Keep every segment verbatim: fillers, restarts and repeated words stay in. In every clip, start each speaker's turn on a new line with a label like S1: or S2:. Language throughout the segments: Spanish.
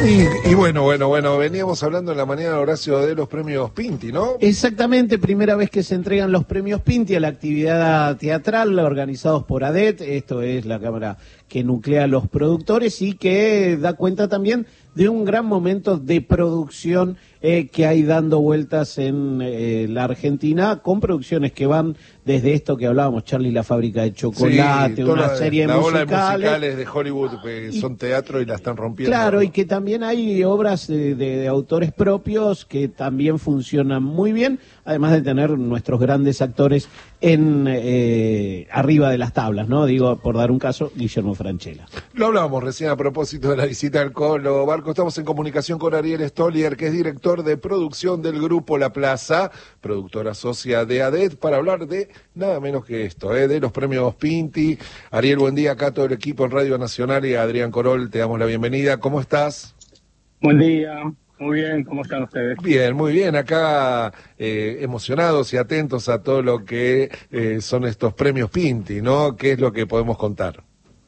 S1: Y, y bueno, bueno, bueno, veníamos hablando en la mañana, Horacio, de los premios Pinti, ¿no?
S2: Exactamente, primera vez que se entregan los premios Pinti a la actividad teatral organizados por A D E T, esto es la cámara que nuclea a los productores y que da cuenta también de un gran momento de producción eh, que hay dando vueltas en eh, la Argentina, con producciones que van desde esto que hablábamos, Charlie la fábrica de chocolate,
S1: sí,
S2: una
S1: la,
S2: serie
S1: la
S2: de
S1: musicales.
S2: musicales.
S1: La ola de musicales de Hollywood que y, son teatro y la están rompiendo.
S2: Claro, y que también hay obras de, de, de autores propios que también funcionan muy bien, además de tener nuestros grandes actores en eh, arriba de las tablas, ¿no? Digo, por dar un caso, Guillermo Francella.
S1: Lo hablábamos recién a propósito de la visita al Colo Barco. Estamos en comunicación con Ariel Stolier, que es director de producción del Grupo La Plaza, productora socia de A D E T, para hablar de nada menos que esto, ¿eh? de los premios Pinti. Ariel, buen día, acá todo el equipo en Radio Nacional y a Adrián Corol, te damos la bienvenida. ¿Cómo estás?
S3: Buen día, muy bien, ¿cómo están ustedes?
S1: Bien, muy bien, acá eh, emocionados y atentos a todo lo que eh, son estos premios Pinti, ¿no? ¿Qué es lo que podemos contar?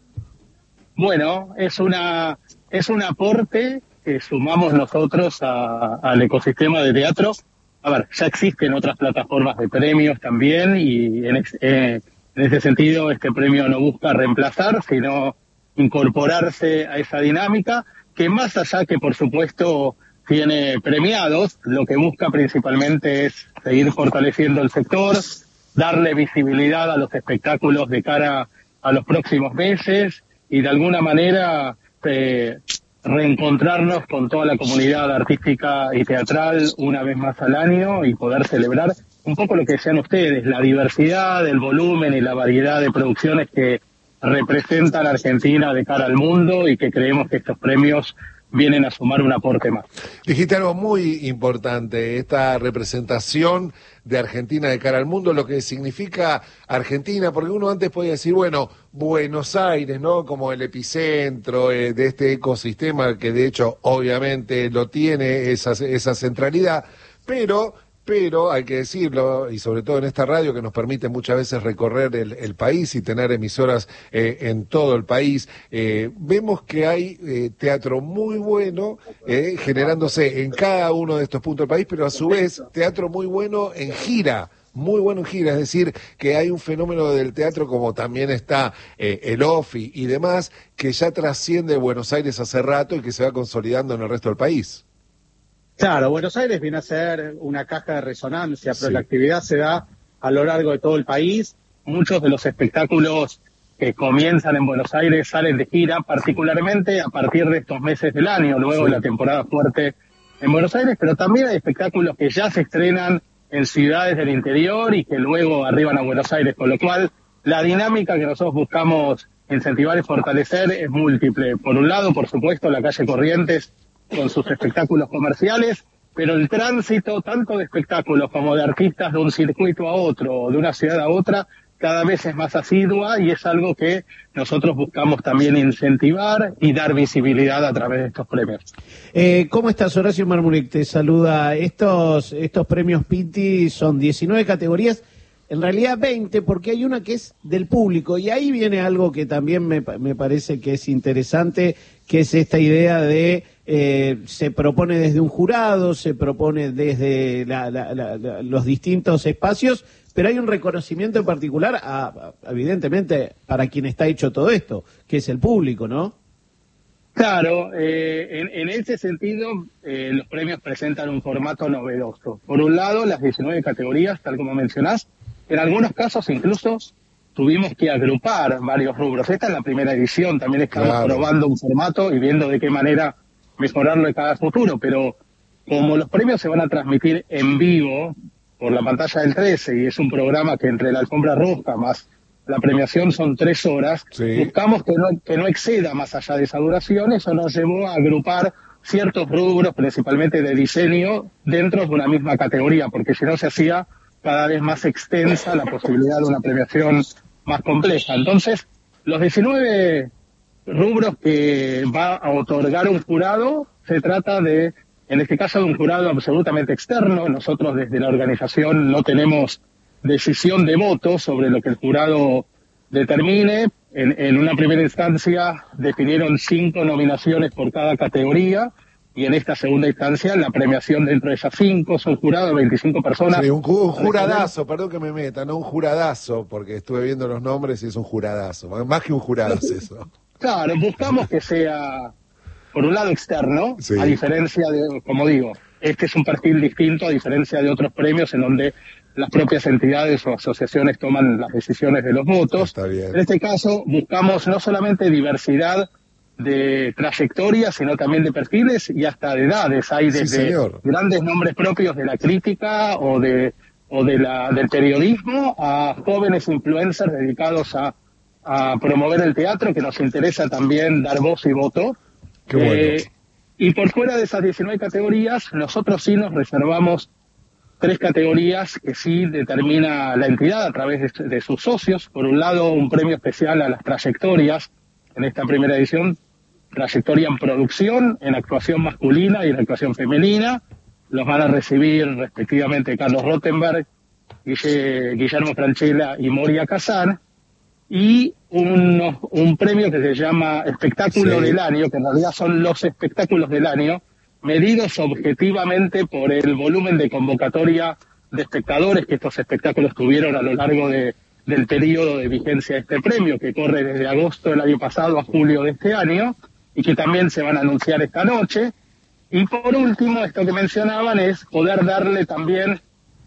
S3: Bueno, es una es un aporte que sumamos nosotros a, al ecosistema de teatro. A ver, ya existen otras plataformas de premios también y en, eh, en ese sentido este premio no busca reemplazar, sino incorporarse a esa dinámica que más allá que por supuesto tiene premiados, lo que busca principalmente es seguir fortaleciendo el sector, darle visibilidad a los espectáculos de cara a los próximos meses y de alguna manera eh, reencontrarnos con toda la comunidad artística y teatral una vez más al año y poder celebrar un poco lo que decían ustedes, la diversidad, el volumen y la variedad de producciones que representan a Argentina de cara al mundo y que creemos que estos premios vienen a sumar un aporte más.
S1: Dijiste algo muy importante, esta representación de Argentina de cara al mundo, lo que significa Argentina, porque uno antes podía decir, bueno, Buenos Aires, ¿no? Como el epicentro eh, de este ecosistema, que de hecho obviamente lo tiene esa, esa centralidad, pero... Pero hay que decirlo, y sobre todo en esta radio que nos permite muchas veces recorrer el, el país y tener emisoras eh, en todo el país, eh, vemos que hay eh, teatro muy bueno eh, generándose en cada uno de estos puntos del país, pero a su vez teatro muy bueno en gira. Muy bueno en gira, es decir, que hay un fenómeno del teatro como también está eh, el Ofi y demás, que ya trasciende Buenos Aires hace rato y que se va consolidando en el resto del país.
S3: Claro, Buenos Aires viene a ser una caja de resonancia, pero
S1: sí.
S3: La actividad se da a lo largo de todo el país. Muchos de los espectáculos que comienzan en Buenos Aires salen de gira, particularmente a partir de estos meses del año, luego
S1: sí.
S3: de la temporada fuerte en Buenos Aires, pero también hay espectáculos que ya se estrenan en ciudades del interior y que luego arriban a Buenos Aires, con lo cual la dinámica que nosotros buscamos incentivar y fortalecer es múltiple. Por un lado, por supuesto, la calle Corrientes con sus espectáculos comerciales, pero el tránsito tanto de espectáculos como de artistas de un circuito a otro o de una ciudad a otra cada vez es más asidua y es algo que nosotros buscamos también incentivar y dar visibilidad a través de estos premios.
S2: Eh, ¿Cómo estás, Horacio Marmunic? Te saluda. Estos, estos premios Pinti son diecinueve categorías, en realidad veinte, porque hay una que es del público, y ahí viene algo que también me, me parece que es interesante, que es esta idea de eh, se propone desde un jurado, se propone desde la, la, la, la, los distintos espacios, pero hay un reconocimiento en particular, a, a, evidentemente, para quien está hecho todo esto, que es el público, ¿no?
S3: Claro, eh, en, en ese sentido, eh, los premios presentan un formato novedoso. Por un lado, las diecinueve categorías, tal como mencionás, en algunos casos incluso tuvimos que agrupar varios rubros. Esta es la primera edición, también estamos claro. probando un formato y viendo de qué manera mejorarlo de cada futuro, pero como los premios se van a transmitir en vivo por la pantalla del trece y es un programa que entre la alfombra roja más la premiación son tres horas, sí. buscamos que no, que no exceda más allá de esa duración. Eso nos llevó a agrupar ciertos rubros, principalmente de diseño, dentro de una misma categoría, porque si no se hacía cada vez más extensa la posibilidad de una premiación más compleja. Entonces, los diecinueve rubros que va a otorgar un jurado, se trata de, en este caso, de un jurado absolutamente externo. Nosotros desde la organización no tenemos decisión de voto sobre lo que el jurado determine. En, en una primera instancia definieron cinco nominaciones por cada categoría y en esta segunda instancia la premiación dentro de esas cinco, son jurados veinticinco personas.
S1: Sí, un, un juradazo, perdón que me meta, no un juradazo, porque estuve viendo los nombres y es un juradazo, más que un jurado es eso.
S3: Claro, buscamos que sea, por un lado, externo, sí. A diferencia de, como digo, este es un perfil distinto a diferencia de otros premios en donde las propias entidades o asociaciones toman las decisiones de los votos.
S1: Está bien.
S3: En este caso buscamos no solamente diversidad de trayectorias, sino también de perfiles y hasta de edades. Hay desde sí, grandes nombres propios de la crítica o de o de la del periodismo a jóvenes influencers dedicados a, a promover el teatro, que nos interesa también dar voz y voto.
S1: Qué bueno.
S3: Eh, y por fuera de esas diecinueve categorías, nosotros sí nos reservamos tres categorías que sí determina la entidad a través de, de sus socios. Por un lado, un premio especial a las trayectorias. En esta primera edición, trayectoria en producción, en actuación masculina y en actuación femenina. Los van a recibir respectivamente Carlos Rottenberg, Guille, Guillermo Franchella y Moria Kazan. Y un, un premio que se llama Espectáculo sí. del Año, que en realidad son los espectáculos del año, medidos objetivamente por el volumen de convocatoria de espectadores que estos espectáculos tuvieron a lo largo de, del periodo de vigencia de este premio, que corre desde agosto del año pasado a julio de este año, y que también se van a anunciar esta noche. Y por último, esto que mencionaban es poder darle también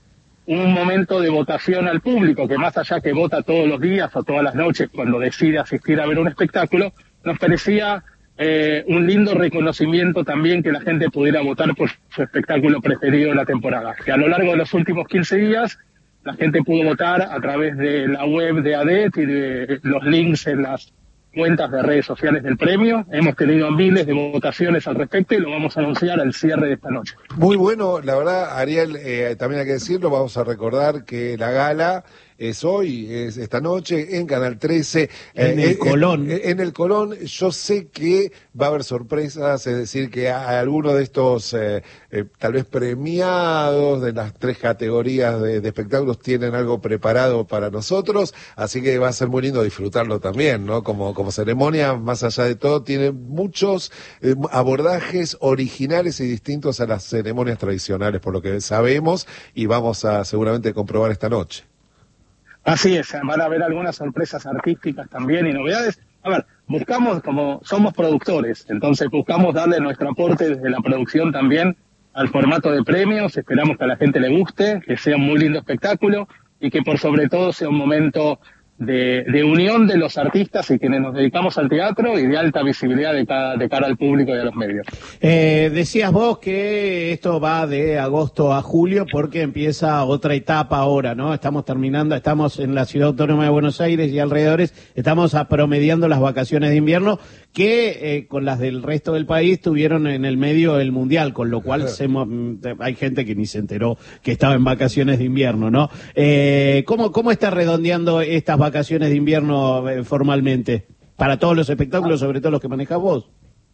S3: un momento de votación al público, que más allá que vota todos los días o todas las noches cuando decide asistir a ver un espectáculo, nos parecía eh, un lindo reconocimiento también que la gente pudiera votar por su espectáculo preferido de la temporada. Que a lo largo de los últimos quince días la gente pudo votar a través de la web de A D E T y de los links en las cuentas de redes sociales del premio. Hemos tenido miles de votaciones al respecto y lo vamos a anunciar al cierre de esta noche.
S1: Muy bueno, la verdad, Ariel, eh, también hay que decirlo, vamos a recordar que la gala es hoy, es esta noche, en Canal trece.
S2: En eh, el Colón.
S1: En, en el Colón, yo sé que va a haber sorpresas, es decir, que algunos de estos, eh, eh, tal vez premiados de las tres categorías de, de espectáculos tienen algo preparado para nosotros, así que va a ser muy lindo disfrutarlo también, ¿no? Como, como ceremonia, más allá de todo, tiene muchos eh, abordajes originales y distintos a las ceremonias tradicionales, por lo que sabemos, y vamos a seguramente comprobar esta noche.
S3: Así es, van a haber algunas sorpresas artísticas también y novedades. A ver, buscamos, como somos productores, entonces buscamos darle nuestro aporte desde la producción también al formato de premios. Esperamos que a la gente le guste, que sea un muy lindo espectáculo y que por sobre todo sea un momento de, de unión de los artistas y quienes nos dedicamos al teatro y de alta visibilidad de, cada, de cara al público y a los medios.
S2: Eh, decías vos que esto va de agosto a julio porque empieza otra etapa ahora, ¿no? Estamos terminando, estamos en la Ciudad Autónoma de Buenos Aires y alrededores, estamos promediando las vacaciones de invierno que eh, con las del resto del país tuvieron en el medio el Mundial, con lo cual se, hay gente que ni se enteró que estaba en vacaciones de invierno, ¿no? Eh, ¿cómo, ¿Cómo está redondeando estas vacaciones? vacaciones de invierno eh, formalmente, para todos los espectáculos, sobre todo los que manejas vos?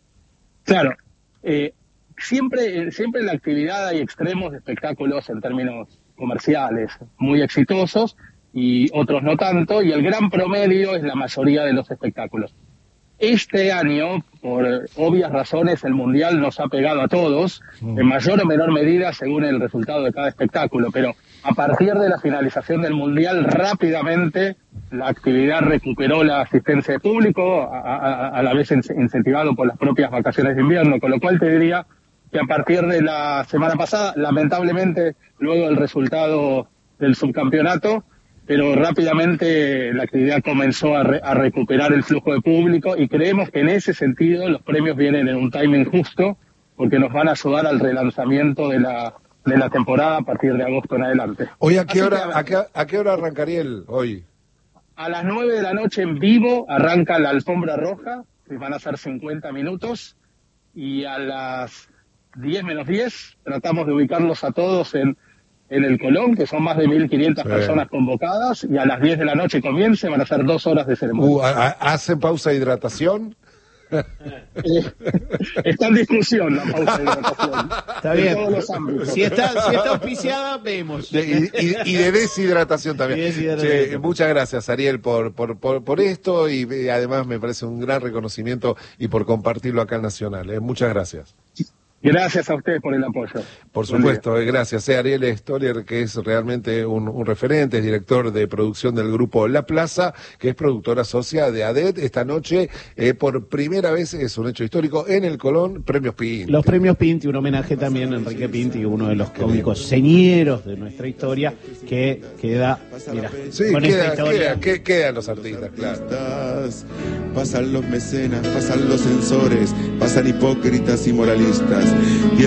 S3: Claro, eh, siempre, siempre en la actividad hay extremos de espectáculos en términos comerciales, muy exitosos, y otros no tanto, y el gran promedio es la mayoría de los espectáculos. Este año, por obvias razones, el Mundial nos ha pegado a todos, en mayor o menor medida según el resultado de cada espectáculo, pero a partir de la finalización del Mundial, rápidamente la actividad recuperó la asistencia de público, a, a, a la vez incentivado por las propias vacaciones de invierno, con lo cual te diría que a partir de la semana pasada, lamentablemente, luego del resultado del subcampeonato, pero rápidamente la actividad comenzó a, re, a recuperar el flujo de público y creemos que en ese sentido los premios vienen en un timing justo porque nos van a ayudar al relanzamiento de la de la temporada a partir de agosto en adelante.
S1: Hoy a qué Así hora que, a, qué, a qué hora arrancaría el hoy?
S3: A las nueve de la noche en vivo arranca la alfombra roja, que van a ser cincuenta minutos, y a las diez menos diez tratamos de ubicarlos a todos en en el Colón, que son más de mil quinientas sí. personas convocadas, y a las diez de la noche comience, van a ser dos horas de ceremonia.
S1: Uh, ¿Hacen pausa de hidratación?
S3: Eh, está en discusión la pausa de hidratación.
S2: Está bien.
S3: Todos los ámbitos.
S2: Si está, si está auspiciada, vemos.
S1: De, y, y, y de deshidratación también. De deshidratación. Che, muchas gracias, Ariel, por, por, por, por esto, y, y además me parece un gran reconocimiento y por compartirlo acá en Nacional. Eh. Muchas gracias.
S3: Gracias a ustedes por el apoyo.
S1: Por supuesto, eh, gracias. Eh, Ariel Stoller, que es realmente un, un referente, es director de producción del grupo La Plaza, que es productora socia de A D E T. Esta noche, eh, por primera vez, es un hecho histórico, en el Colón, Premios Pinti.
S2: Los Premios Pinti, un homenaje también a Enrique Pinti, uno de los cómicos señeros de nuestra historia, que queda, mira,
S1: sí,
S2: con
S1: queda,
S2: esta historia.
S1: Queda, queda, quedan los artistas, claro.
S4: Pasan los mecenas, pasan los censores, pasan hipócritas y moralistas.